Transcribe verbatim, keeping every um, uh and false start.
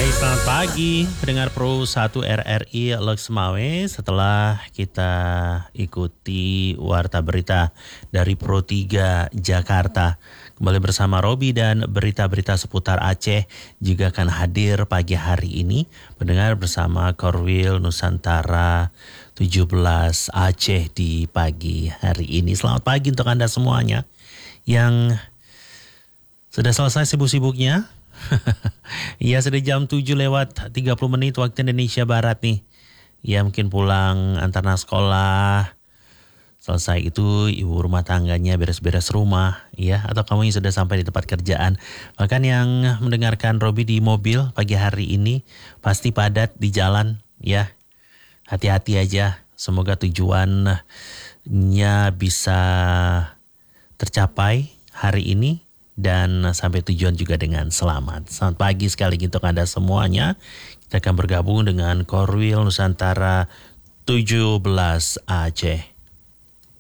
Hai, selamat pagi pendengar Pro satu R R I Loksmawe. Setelah kita ikuti warta berita dari Pro tiga Jakarta, kembali bersama Robi dan berita-berita seputar Aceh juga akan hadir pagi hari ini. Pendengar bersama Korwil Nusantara tujuh belas Aceh di pagi hari ini. Selamat pagi untuk Anda semuanya yang sudah selesai sibuk-sibuknya. Ya, sudah jam tujuh lewat tiga puluh menit waktu Indonesia Barat nih. Ya, mungkin pulang antar anak sekolah. Selesai itu ibu rumah tangganya beres-beres rumah, ya, atau kamu yang sudah sampai di tempat kerjaan. Bahkan yang mendengarkan Robi di mobil pagi hari ini pasti padat di jalan, ya. Hati-hati aja. Semoga tujuannya bisa tercapai hari ini dan sampai tujuan juga dengan selamat. Selamat pagi sekali lagi untuk Anda semuanya. Kita akan bergabung dengan Korwil Nusantara tujuh belas Aceh.